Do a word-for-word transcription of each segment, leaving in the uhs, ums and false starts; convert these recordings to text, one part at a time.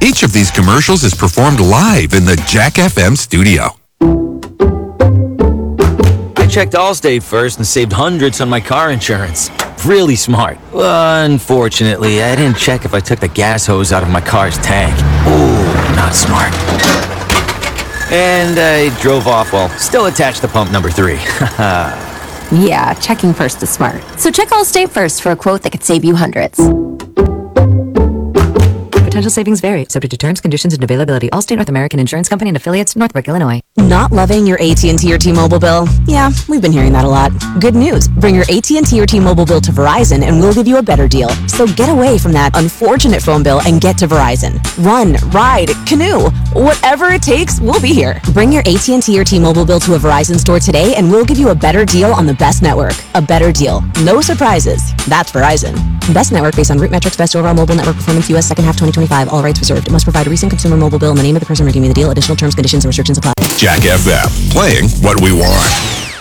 Each of these commercials is performed live in the Jack F M studio. I checked Allstate first and saved hundreds on my car insurance. Really smart. Unfortunately, I didn't check if I took the gas hose out of my car's tank. Ooh, not smart. And I drove off while still attached to pump number three. Yeah, checking first is smart. So check Allstate first for a quote that could save you hundreds. Potential savings vary, subject to terms, conditions, and availability. Allstate North American Insurance Company and affiliates, Northbrook, Illinois. Not loving your A T and T or T-Mobile bill? Yeah, we've been hearing that a lot. Good news. Bring your A T and T or T-Mobile bill to Verizon and we'll give you a better deal. So get away from that unfortunate phone bill and get to Verizon. Run, ride, canoe, whatever it takes, we'll be here. Bring your A T and T or T-Mobile bill to a Verizon store today and we'll give you a better deal on the best network. A better deal. No surprises. That's Verizon. Best network based on root metrics, best overall mobile network performance, U S second half twenty twenty-five. All rights reserved. Must provide a recent consumer mobile bill in the name of the person redeeming the deal. Additional terms, conditions, and restrictions apply. Jack F M, playing what we want.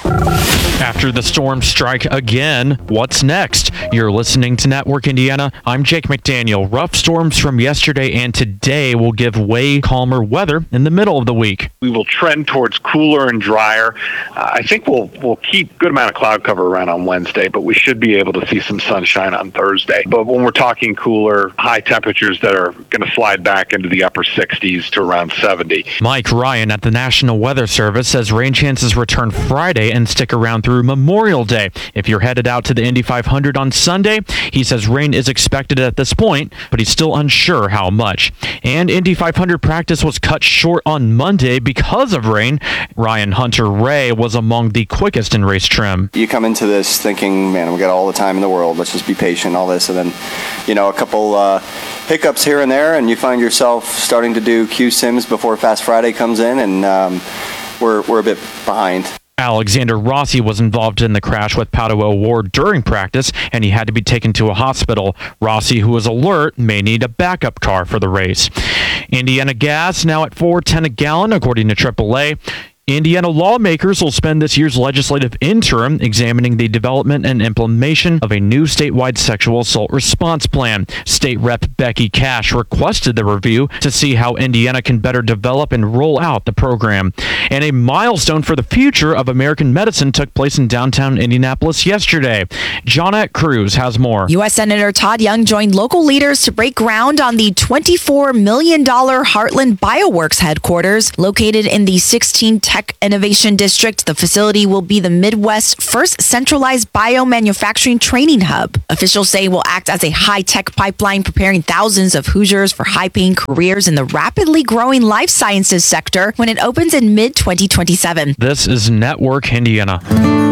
After the storm strike again, what's next? You're listening to Network Indiana. I'm Jake McDaniel. Rough storms from yesterday and today will give way calmer weather in the middle of the week. We will trend towards cooler and drier. Uh, I think we'll we'll keep a good amount of cloud cover around on Wednesday, but we should be able to see some sunshine on Thursday. But when we're talking cooler, high temperatures that are going to slide back into the upper sixties to around seventy. Mike Ryan at the National Weather Service says rain chances return Friday and stick around through Memorial Day. If you're headed out to the Indy five hundred on Sunday, he says rain is expected at this point, but he's still unsure how much. And Indy five hundred practice was cut short on Monday because of rain. Ryan Hunter-Reay was among the quickest in race trim. You come into this thinking, man, we got all the time in the world. Let's just be patient, all this. And then, you know, a couple uh, hiccups here and there, and you find yourself starting to do Q sims before Fast Friday comes in, and um, we're, we're a bit behind. Alexander Rossi was involved in the crash with Pato O'Ward during practice, and he had to be taken to a hospital. Rossi, who was alert, may need a backup car for the race. Indiana gas now at four dollars and ten cents a gallon, according to triple A. Indiana lawmakers will spend this year's legislative interim examining the development and implementation of a new statewide sexual assault response plan. State Rep Becky Cash requested the review to see how Indiana can better develop and roll out the program. And a milestone for the future of American medicine took place in downtown Indianapolis yesterday. Johnette Cruz has more. U S Senator Todd Young joined local leaders to break ground on the twenty-four million dollars Heartland Bioworks headquarters located in the sixteen Tech Innovation District. The facility will be the Midwest's first centralized biomanufacturing training hub. Officials say it will act as a high-tech pipeline preparing thousands of Hoosiers for high-paying careers in the rapidly growing life sciences sector when it opens in mid twenty twenty-seven. This is Network Indiana.